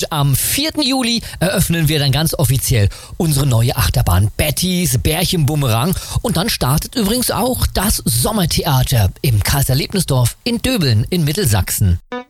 und am 4. Juli eröffnen wir dann ganz offiziell unsere neue Achterbahn Bettys Bärchenbumerang. Und dann startet übrigens auch das Sommertheater im Kaiserlebnisdorf in Döbeln in Mittelsachsen.